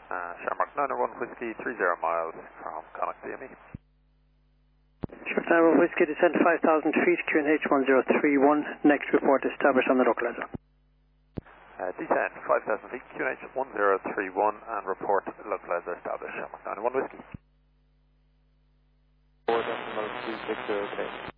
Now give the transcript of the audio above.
Shamrock 901 Whiskey, 30 miles from Connacht CME. Shamrock 901 Whiskey, descent 5,000 feet, QNH 1031. Next report established on the localizer. Descent 5,000 feet, QNH 1031, and report localizer established. Shamrock 901 Whiskey. 4.260, okay.